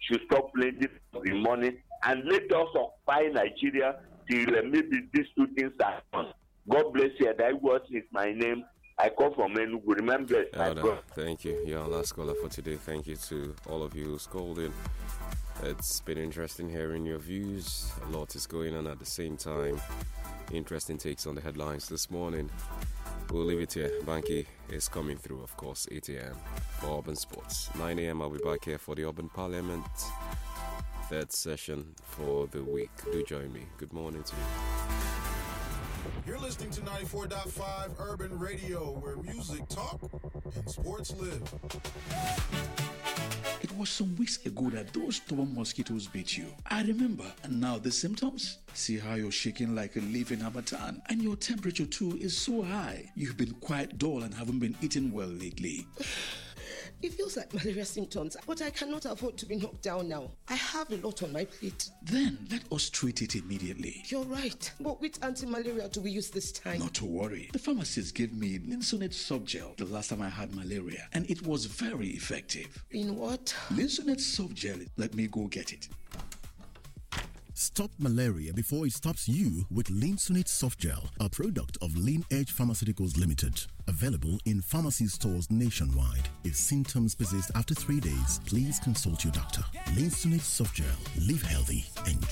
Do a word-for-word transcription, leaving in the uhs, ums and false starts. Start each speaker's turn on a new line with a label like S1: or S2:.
S1: should stop plenty of the money and let us occupy Nigeria till uh, maybe these two things are done. God bless you. That was is my name. I come from Enugu. Remember,
S2: Elder, thank you. You're our last caller for today. Thank you to all of you who's called in. It's been interesting hearing your views. A lot is going on at the same time. Interesting takes on the headlines this morning. We'll leave it here. Banky is coming through, of course, eight a.m. for Urban Sports. nine a.m. I'll be back here for the Urban Parliament, third session for the week. Do join me. Good morning to you.
S3: You're listening to ninety-four point five Urban Radio, where music talk and sports live.
S4: It was some weeks ago that those stubborn mosquitoes bit you. I remember. And now the symptoms? See how you're shaking like a leaf in Hamatan. And your temperature too is so high. You've been quite dull and haven't been eating well lately.
S5: It feels like malaria symptoms, but I cannot afford to be knocked down now. I have a lot on my plate.
S4: Then let us treat it immediately.
S5: You're right. But which anti-malaria do we use this time?
S4: Not to worry. The pharmacist gave me Linsonate soft gel the last time I had malaria, and it was very effective.
S5: In what?
S4: Linsonate soft gel. Let me go get it.
S6: Stop malaria before it stops you with Linsonate Soft Gel, a product of Lean Edge Pharmaceuticals Limited. Available in pharmacy stores nationwide. If symptoms persist after three days, please consult your doctor. Linsonate Soft Gel. Live healthy. Enjoy.